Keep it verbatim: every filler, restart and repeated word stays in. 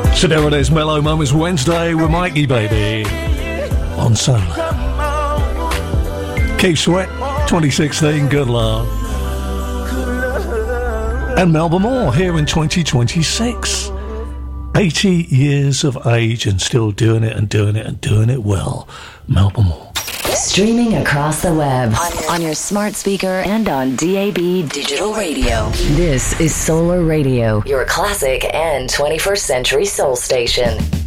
So there it is, Mellow Moments Wednesday with Mikey Baby on Solar. Keith Sweat, twenty sixteen, Good Love. And Melba Moore here in twenty twenty-six. eighty years of age and still doing it and doing it and doing it well. Melba Moore. Streaming across the web, on, on your smart speaker and on D A B Digital Radio. This is Solar Radio, your classic and twenty-first century soul station.